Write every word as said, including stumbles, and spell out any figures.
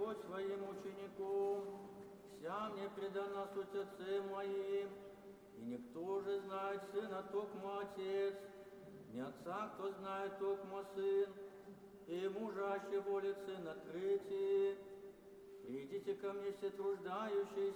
Господь своим учеником, вся мне предана суть отцы моим, и никто же знает Сына, токмо Отец, не Отца, кто знает, токмо Сын, и мужа, аще волит Сын открытие. Придите ко мне все труждающиеся